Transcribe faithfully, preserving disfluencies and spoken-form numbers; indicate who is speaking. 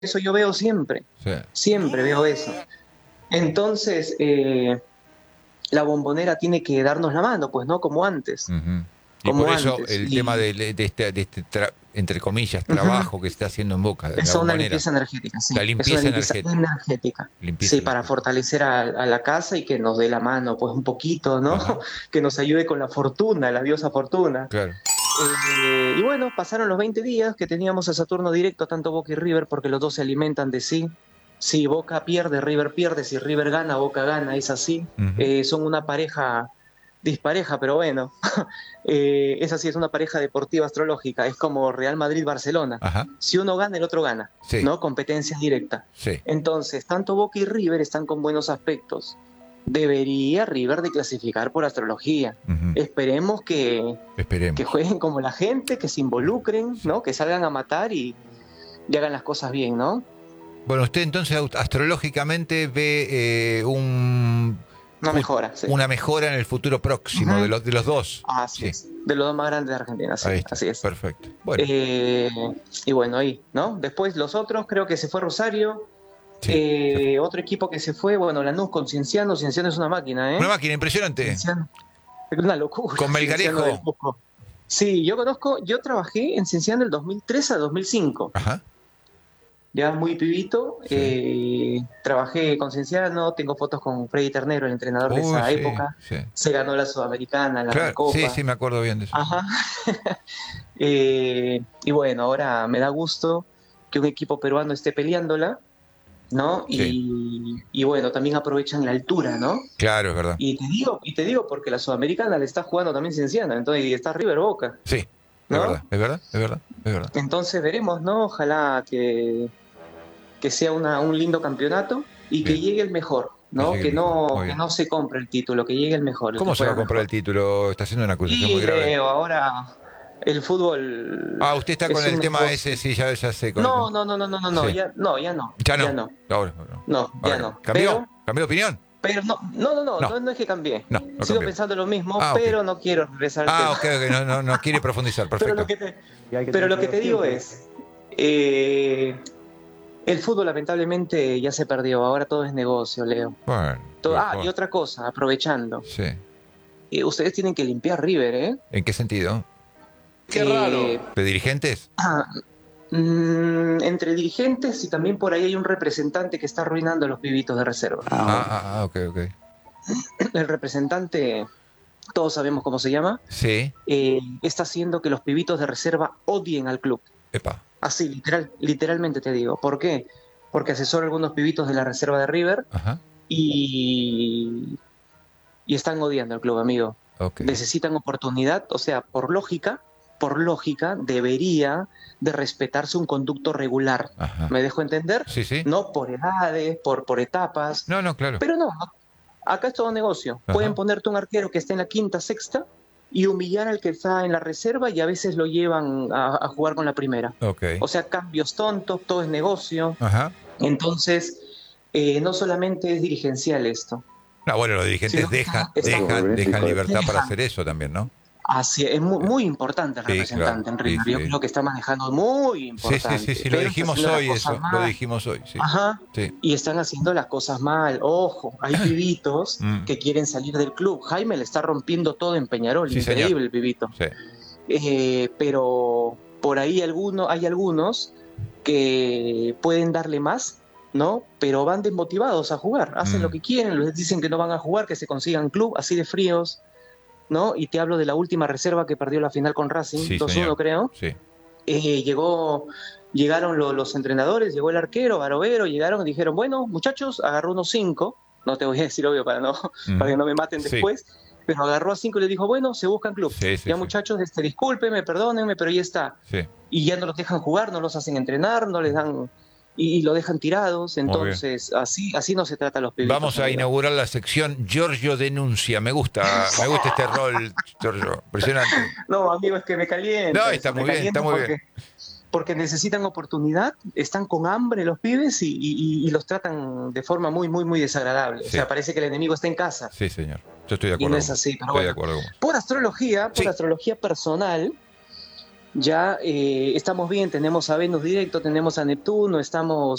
Speaker 1: eso yo veo siempre,
Speaker 2: Sí.
Speaker 1: siempre veo eso. Entonces, eh, la Bombonera tiene que darnos la mano, pues, ¿no? Como antes,
Speaker 2: Uh-huh. Y
Speaker 1: como
Speaker 2: por eso
Speaker 1: antes.
Speaker 2: el
Speaker 1: Y,
Speaker 2: tema de, de este, de este tra- entre comillas,
Speaker 1: ujú,
Speaker 2: trabajo que se está haciendo en Boca, de la
Speaker 1: es una
Speaker 2: Bombonera,
Speaker 1: limpieza energética, sí,
Speaker 2: la
Speaker 1: es una
Speaker 2: limpieza
Speaker 1: limpieza
Speaker 2: energética.
Speaker 1: energética.
Speaker 2: Limpieza
Speaker 1: Sí, para
Speaker 2: energética.
Speaker 1: fortalecer a, a la casa y que nos dé la mano, pues un poquito, ¿no?
Speaker 2: Ajá,
Speaker 1: Que nos ayude con la fortuna, la diosa fortuna.
Speaker 2: claro.
Speaker 1: Eh, y bueno, pasaron los veinte días que teníamos a Saturno directo, tanto Boca y River, porque los dos se alimentan de sí. Si Boca pierde, River pierde. Si River gana, Boca gana. Es así.
Speaker 2: Uh-huh.
Speaker 1: Eh, son una pareja dispareja, pero bueno. eh, es así, es una pareja deportiva astrológica. Es como Real Madrid-Barcelona.
Speaker 2: Ajá,
Speaker 1: Si uno gana, el otro gana.
Speaker 2: sí,
Speaker 1: ¿No? Competencia directa.
Speaker 2: sí.
Speaker 1: Entonces, tanto Boca y River están con buenos aspectos. Debería River de clasificar por astrología.
Speaker 2: Uh-huh.
Speaker 1: Esperemos que,
Speaker 2: Esperemos.
Speaker 1: que jueguen como la gente, que se involucren, ¿no? Que salgan a matar y, y hagan las cosas bien, ¿no?
Speaker 2: Bueno, usted entonces aut- astrológicamente ve eh, un,
Speaker 1: Una
Speaker 2: fu-
Speaker 1: mejora, sí.
Speaker 2: una mejora en el futuro próximo
Speaker 1: Ujú.
Speaker 2: de los de los dos.
Speaker 1: Así
Speaker 2: Sí,
Speaker 1: es. De los dos más grandes de Argentina, sí.
Speaker 2: ahí está.
Speaker 1: Así es.
Speaker 2: Perfecto. Bueno,
Speaker 1: Eh, y bueno, ahí, ¿no? Después los otros, creo que se fue Rosario.
Speaker 2: sí.
Speaker 1: Eh, otro equipo que se fue, bueno, Lanús con Cienciano. Cienciano es una máquina, ¿eh?
Speaker 2: Una máquina impresionante.
Speaker 1: Cienciano, es una locura.
Speaker 2: Con
Speaker 1: Cienciano
Speaker 2: Melgarejo.
Speaker 1: del Cusco. Sí, yo conozco, yo trabajé en Cienciano del dos mil tres a dos mil cinco.
Speaker 2: Ajá.
Speaker 1: Ya muy pibito,
Speaker 2: Sí.
Speaker 1: eh, trabajé con Cienciano, tengo fotos con Freddy Ternero, el entrenador de
Speaker 2: Uy,
Speaker 1: esa
Speaker 2: sí,
Speaker 1: época.
Speaker 2: sí.
Speaker 1: Se ganó la Sudamericana, la
Speaker 2: Claro,
Speaker 1: Recopa.
Speaker 2: sí, sí, me acuerdo bien de eso.
Speaker 1: Ajá. Eh, y bueno, ahora me da gusto que un equipo peruano esté peleándola, ¿no?
Speaker 2: Sí.
Speaker 1: Y, y bueno, también aprovechan la altura, ¿no?
Speaker 2: Claro, es verdad.
Speaker 1: Y te digo, y te digo porque la Sudamericana le está jugando también Cienciano, entonces y está River Boca,
Speaker 2: Sí, es
Speaker 1: ¿no?
Speaker 2: verdad, es verdad, es verdad, es verdad.
Speaker 1: Entonces veremos, ¿no? Ojalá que, que sea una, un lindo campeonato y que
Speaker 2: Bien.
Speaker 1: llegue el mejor, ¿no?
Speaker 2: Que llegue
Speaker 1: Que
Speaker 2: el mejor,
Speaker 1: no,
Speaker 2: muy
Speaker 1: que
Speaker 2: bien.
Speaker 1: no se compre el título, que llegue el mejor. El
Speaker 2: ¿Cómo
Speaker 1: que
Speaker 2: se va a
Speaker 1: juega
Speaker 2: comprar el
Speaker 1: mejor.
Speaker 2: título? Está haciendo una acusación
Speaker 1: Y
Speaker 2: muy grave.
Speaker 1: Leo, ahora el fútbol
Speaker 2: Ah, usted está
Speaker 1: es
Speaker 2: con el
Speaker 1: un
Speaker 2: tema
Speaker 1: negocio.
Speaker 2: ese, sí, ya, ya sé. Con
Speaker 1: No,
Speaker 2: el...
Speaker 1: no, no, no, no, no, no,
Speaker 2: Sí.
Speaker 1: ya no, ya no,
Speaker 2: Ya no.
Speaker 1: ya no,
Speaker 2: Ahora, no.
Speaker 1: no,
Speaker 2: Ahora
Speaker 1: ya no.
Speaker 2: ¿Cambió?
Speaker 1: Pero,
Speaker 2: ¿Cambió de opinión?
Speaker 1: pero no, no, no, no,
Speaker 2: No.
Speaker 1: no, no es que cambié.
Speaker 2: No, no
Speaker 1: Sigo
Speaker 2: cambió.
Speaker 1: pensando lo mismo,
Speaker 2: Ah, ok.
Speaker 1: pero no quiero regresar al
Speaker 2: Ah,
Speaker 1: tema.
Speaker 2: ok, ok, no, no, no quiere profundizar,
Speaker 1: Pero
Speaker 2: perfecto.
Speaker 1: lo que te, pero lo que te digo es, eh, el fútbol lamentablemente ya se perdió, ahora todo es negocio, Leo.
Speaker 2: Bueno,
Speaker 1: Todo- ah,
Speaker 2: mejor.
Speaker 1: y otra cosa, aprovechando,
Speaker 2: Sí.
Speaker 1: eh, ustedes tienen que limpiar River, ¿eh?
Speaker 2: ¿En qué sentido?
Speaker 1: Qué raro.
Speaker 2: ¿De dirigentes?
Speaker 1: Ah, mm, entre dirigentes y también por ahí hay un representante que está arruinando a los pibitos de reserva.
Speaker 2: Ah, ah, ah, ok, ok.
Speaker 1: El representante, todos sabemos cómo se llama,
Speaker 2: Sí.
Speaker 1: eh, está haciendo que los pibitos de reserva odien al club.
Speaker 2: Epa.
Speaker 1: Así, literal, literalmente te digo. ¿Por qué? Porque asesora a algunos pibitos de la reserva de River
Speaker 2: Ajá.
Speaker 1: y, y están odiando al club, amigo.
Speaker 2: Ok.
Speaker 1: Necesitan oportunidad, o sea, por lógica, por lógica, debería de respetarse un conducto regular.
Speaker 2: Ajá.
Speaker 1: ¿Me dejo entender?
Speaker 2: Sí, sí.
Speaker 1: No por edades, por, por etapas.
Speaker 2: No, no, claro.
Speaker 1: Pero no, acá es todo negocio.
Speaker 2: Ajá.
Speaker 1: Pueden ponerte un arquero que esté en la quinta, sexta y humillar al que está en la reserva y a veces lo llevan a, a jugar con la primera.
Speaker 2: Ok.
Speaker 1: O sea, cambios tontos, todo es negocio.
Speaker 2: Ajá.
Speaker 1: Entonces, eh, no solamente es dirigencial esto.
Speaker 2: No, bueno, los dirigentes
Speaker 1: Sino que
Speaker 2: dejan,
Speaker 1: está- está-
Speaker 2: dejan, dejan libertad para
Speaker 1: Dejan.
Speaker 2: hacer eso también, ¿no?
Speaker 1: Así es, muy, muy importante el
Speaker 2: Sí,
Speaker 1: representante
Speaker 2: claro.
Speaker 1: en River.
Speaker 2: Sí,
Speaker 1: Yo
Speaker 2: sí.
Speaker 1: creo que está manejando muy
Speaker 2: Sí,
Speaker 1: importante.
Speaker 2: sí, sí, sí, lo
Speaker 1: pero está
Speaker 2: dijimos
Speaker 1: haciendo
Speaker 2: hoy
Speaker 1: las cosas
Speaker 2: eso, lo
Speaker 1: mal.
Speaker 2: dijimos hoy, sí.
Speaker 1: Ajá.
Speaker 2: Sí.
Speaker 1: Y están haciendo las cosas mal. Ojo, hay pibitos
Speaker 2: Mm.
Speaker 1: que quieren salir del club. Jaime le está rompiendo todo en Peñarol.
Speaker 2: Sí,
Speaker 1: Increíble
Speaker 2: señor.
Speaker 1: el pibito.
Speaker 2: Sí.
Speaker 1: Eh, pero por ahí alguno, hay algunos que pueden darle más, ¿no? Pero van desmotivados a jugar. Hacen
Speaker 2: Mm.
Speaker 1: lo que quieren, les dicen que no van a jugar, que se consigan club, así de fríos, ¿no? Y te hablo de la última reserva que perdió la final con Racing,
Speaker 2: Sí,
Speaker 1: dos uno
Speaker 2: señor.
Speaker 1: creo.
Speaker 2: Sí.
Speaker 1: Eh, llegó, llegaron lo- los entrenadores, llegó el arquero, Barovero, llegaron y dijeron, bueno, muchachos, agarró unos cinco, no te voy a decir obvio para, no,
Speaker 2: Mm.
Speaker 1: para que no me maten
Speaker 2: Sí.
Speaker 1: después, pero agarró a cinco y le dijo, bueno, se buscan club.
Speaker 2: Sí, sí,
Speaker 1: ya
Speaker 2: sí.
Speaker 1: muchachos, este, discúlpenme, perdónenme, pero ya está.
Speaker 2: Sí.
Speaker 1: Y ya no los dejan jugar, no los hacen entrenar, no les dan... Y, y lo dejan tirados,
Speaker 2: bien.
Speaker 1: entonces así así no se trata a los pibitos.
Speaker 2: Vamos a
Speaker 1: amigo.
Speaker 2: inaugurar la sección Giorgio Denuncia. Me gusta, me gusta este rol, Giorgio. Impresionante.
Speaker 1: No, amigo, es que me calienta.
Speaker 2: No,
Speaker 1: eso,
Speaker 2: está
Speaker 1: me
Speaker 2: muy bien,
Speaker 1: calienta
Speaker 2: está muy
Speaker 1: porque,
Speaker 2: bien.
Speaker 1: porque necesitan oportunidad, están con hambre los pibes y, y- y los tratan de forma muy, muy, muy desagradable.
Speaker 2: Sí.
Speaker 1: O sea, parece que el enemigo está en casa.
Speaker 2: Sí, señor. Yo estoy de
Speaker 1: Y
Speaker 2: acuerdo.
Speaker 1: no
Speaker 2: con
Speaker 1: es
Speaker 2: vos.
Speaker 1: así, pero
Speaker 2: Estoy de
Speaker 1: bueno.
Speaker 2: acuerdo con vos.
Speaker 1: Por astrología, por
Speaker 2: Sí.
Speaker 1: astrología personal, ya eh, estamos bien, tenemos a Venus directo, tenemos a Neptuno, estamos